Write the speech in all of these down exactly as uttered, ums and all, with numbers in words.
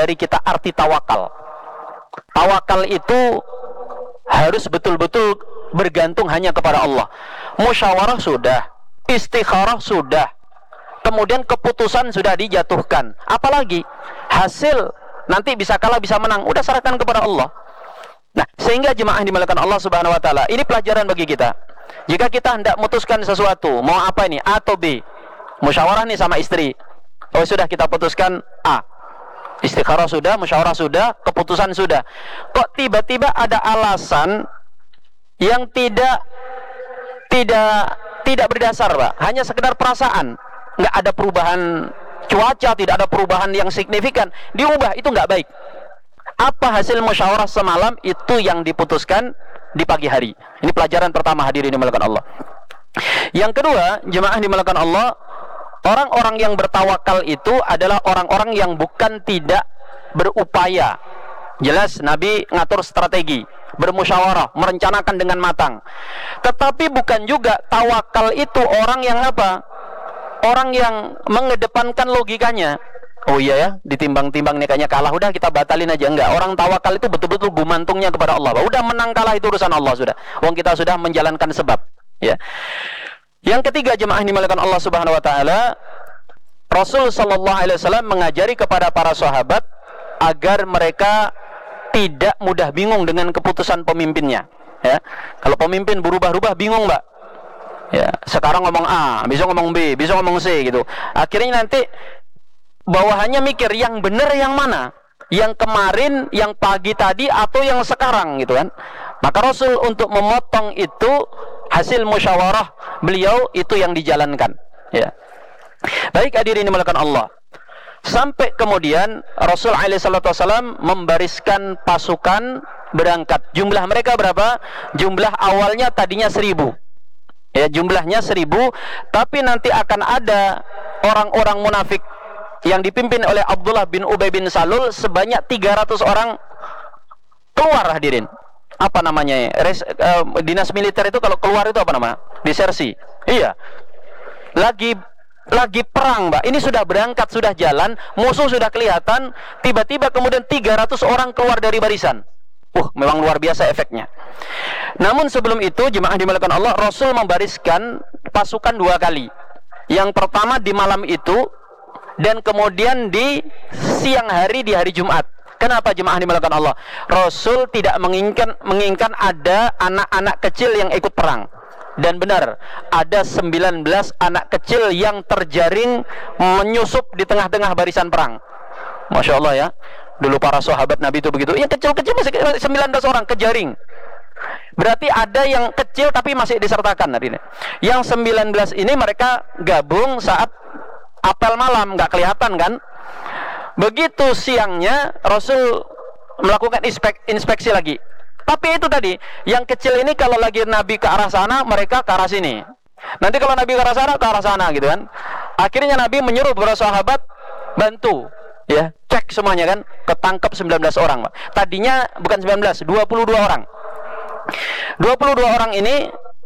dari kita arti tawakal. Tawakal itu harus betul-betul bergantung hanya kepada Allah. Musyawarah sudah, istikharah sudah, kemudian keputusan sudah dijatuhkan. Apalagi hasil nanti bisa kalah bisa menang, udah serahkan kepada Allah. Nah, sehingga jemaah dimuliakan Allah Subhanahu wa taala, ini pelajaran bagi kita. Jika kita hendak memutuskan sesuatu, mau apa ini? A atau B? Musyawarah nih sama istri. Oh sudah, kita putuskan A. Istikharah sudah, musyawarah sudah, keputusan sudah. Kok tiba-tiba ada alasan yang tidak tidak tidak berdasar, Pak? Hanya sekedar perasaan. Nggak ada perubahan cuaca, tidak ada perubahan yang signifikan. Diubah, itu nggak baik. Apa hasil musyawarah semalam? Itu yang diputuskan di pagi hari. Ini pelajaran pertama, hadirin dimuliakan Allah. Yang kedua, jemaah dimuliakan Allah, orang-orang yang bertawakal itu adalah orang-orang yang bukan tidak berupaya. Jelas Nabi ngatur strategi, bermusyawarah, merencanakan dengan matang. Tetapi bukan juga tawakal itu orang yang apa? Orang yang mengedepankan logikanya. Oh iya ya, ditimbang-timbang nih kayaknya kalah, udah kita batalin aja. Enggak, orang tawakal itu betul-betul gumantungnya kepada Allah. Udah menang kalah itu urusan Allah sudah. Wong kita sudah menjalankan sebab, ya. Yang ketiga, jemaah dimuliakan Allah Subhanahu wa taala, Rasul sallallahu alaihi wasallam mengajari kepada para sahabat agar mereka tidak mudah bingung dengan keputusan pemimpinnya, ya. Kalau pemimpin berubah-ubah bingung, Mbak. Ya, sekarang ngomong A, besok ngomong B, besok ngomong C gitu. Akhirnya nanti bawahannya mikir yang benar yang mana? Yang kemarin, yang pagi tadi, atau yang sekarang gitu kan. Maka Rasul untuk memotong itu, hasil musyawarah beliau itu yang dijalankan, ya. Baik, hadirin dimuliakan Allah. Sampai kemudian Rasul alaihi salatu wasallam membariskan pasukan berangkat. Jumlah mereka berapa? Jumlah awalnya tadinya seribu. Ya, jumlahnya seribu, tapi nanti akan ada orang-orang munafik yang dipimpin oleh Abdullah bin Ubay bin Salul sebanyak tiga ratus orang keluar, hadirin. Apa namanya? Res, uh, dinas militer itu kalau keluar itu apa namanya? Disersi. Iya. Lagi lagi perang, Mbak. Ini sudah berangkat, sudah jalan, musuh sudah kelihatan, tiba-tiba kemudian tiga ratus orang keluar dari barisan. Uh, memang luar biasa efeknya. Namun sebelum itu, jemaah dimuliakan Allah, Rasul membariskan pasukan dua kali. Yang pertama di malam itu, dan kemudian di siang hari di hari Jumat. Kenapa, jemaah dimuliakan Allah? Rasul tidak menginginkan menginginkan ada anak-anak kecil yang ikut perang. Dan benar, ada sembilan belas anak kecil yang terjaring menyusup di tengah-tengah barisan perang. Masya Allah ya. Dulu para sahabat Nabi itu begitu. Yang kecil-kecil masih sembilan belas orang kejaring. Berarti ada yang kecil tapi masih disertakan hari ini. Yang sembilan belas ini mereka gabung saat apel malam, nggak kelihatan kan? Begitu siangnya Rasul melakukan inspek, inspeksi lagi. Tapi itu tadi, yang kecil ini kalau lagi Nabi ke arah sana, mereka ke arah sini. Nanti kalau Nabi ke arah sana, ke arah sana gitu kan. Akhirnya Nabi menyuruh para sahabat bantu, ya, cek semuanya kan, ketangkep sembilan belas orang, Pak. Tadinya bukan sembilan belas, dua puluh dua orang. dua puluh dua orang ini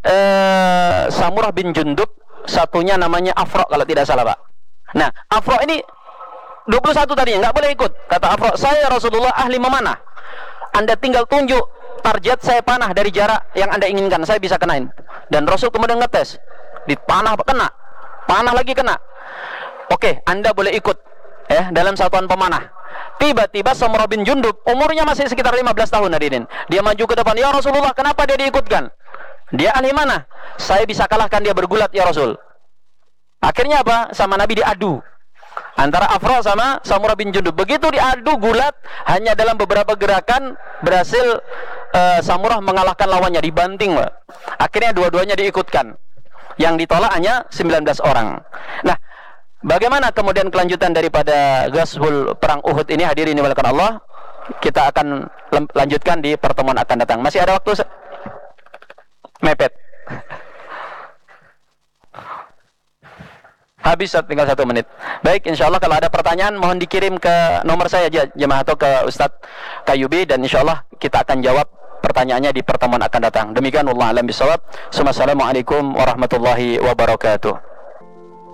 eh, Samurah bin Jundub, satunya namanya Afra kalau tidak salah, Pak. Nah, Afra ini dua puluh satu tadinya nggak boleh ikut. Kata Afra, saya Rasulullah ahli memanah. Anda tinggal tunjuk target, saya panah dari jarak yang Anda inginkan, saya bisa kenain. Dan Rasul kemudian ngetes, dipanah kena, panah lagi kena. Oke, Anda boleh ikut ya dalam satuan pemanah. Tiba-tiba Samurah bin Jundub, umurnya masih sekitar lima belas tahun, hadirin. Dia maju ke depan, ya Rasulullah, kenapa dia diikutkan? Dia ahli mana? Saya bisa kalahkan dia bergulat, ya Rasul. Akhirnya apa? Sama Nabi diadu antara Afra sama Samurah bin Jundub. Begitu diadu gulat, hanya dalam beberapa gerakan berhasil uh, Samurah mengalahkan lawannya, dibanting, Pak. Akhirnya dua-duanya diikutkan. Yang ditolak hanya sembilan belas orang. Nah, bagaimana kemudian kelanjutan daripada Ghazwul perang Uhud ini, hadirin dimuliakan Allah? Kita akan lanjutkan di pertemuan akan datang. Masih ada waktu? Mepet. Habis, tinggal satu menit. Baik, insya Allah kalau ada pertanyaan mohon dikirim ke nomor saya aja, jemaah, atau ke Ustadz Kayubi, dan insya Allah kita akan jawab pertanyaannya di pertemuan akan datang. Demikian, wallahu a'lam bishawab. Assalamualaikum warahmatullahi wabarakatuh.